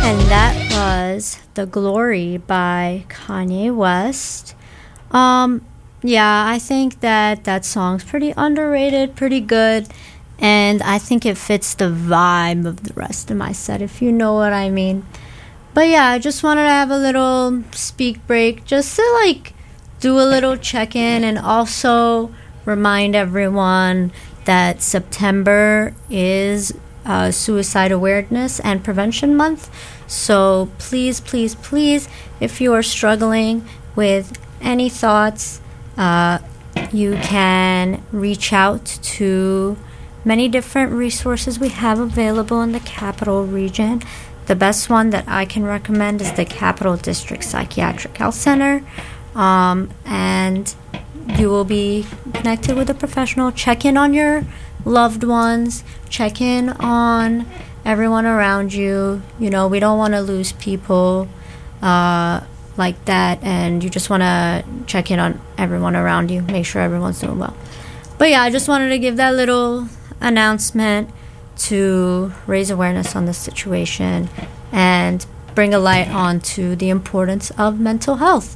And that was The Glory by Kanye West. Yeah, I think that song's pretty underrated, pretty good, and I think it fits the vibe of the rest of my set, if you know what I mean. But yeah, I just wanted to have a little speak break just to like do a little check-in and also remind everyone that September is Suicide Awareness and Prevention Month. So please, please, please, if you are struggling with any thoughts, you can reach out to many different resources we have available in the Capital Region. The best one that I can recommend is the Capital District Psychiatric Health Center. And you will be connected with a professional. Check in on your loved ones. Check in on everyone around you. You know, we don't want to lose people like that, and you just want to check in on everyone around you. Make sure everyone's doing well. But yeah, I just wanted to give that little announcement to raise awareness on this situation and bring a light onto the importance of mental health.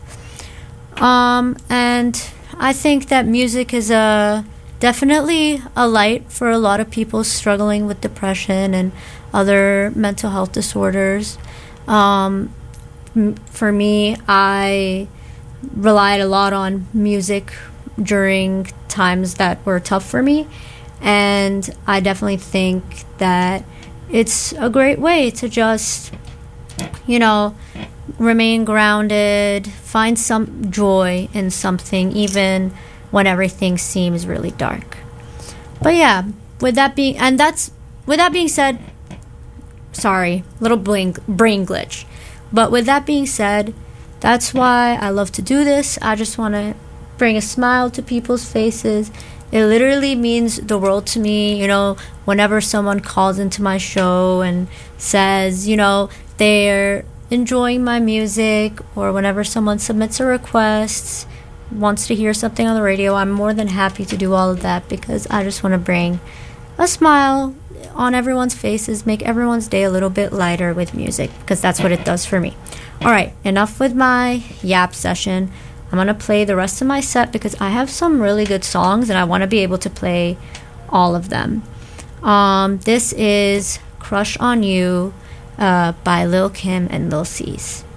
And I think that music is definitely a light for a lot of people struggling with depression and other mental health disorders. For me, I relied a lot on music during times that were tough for me, and I definitely think that it's a great way to just, you know, remain grounded, find some joy in something, even when everything seems really dark. But yeah, with that being said, sorry, little brain glitch. But with that being said, that's why I love to do this. I just want to bring a smile to people's faces. It literally means the world to me, you know, whenever someone calls into my show and says, you know, they're enjoying my music, or whenever someone submits a request, wants to hear something on the radio, I'm more than happy to do all of that, because I just want to bring a smile on everyone's faces, make everyone's day a little bit lighter with music, because that's what it does for me. All right, enough with my yap session. I'm going to play the rest of my set because I have some really good songs and I want to be able to play all of them. This is Crush on You by Lil Kim and Lil Cease.